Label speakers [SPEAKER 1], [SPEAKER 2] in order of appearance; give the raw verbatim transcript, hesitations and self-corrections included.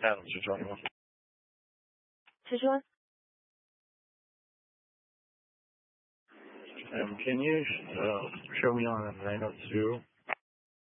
[SPEAKER 1] Adam two twenty-one.
[SPEAKER 2] two twenty-one?
[SPEAKER 1] Um, can you uh, show me on a nine oh two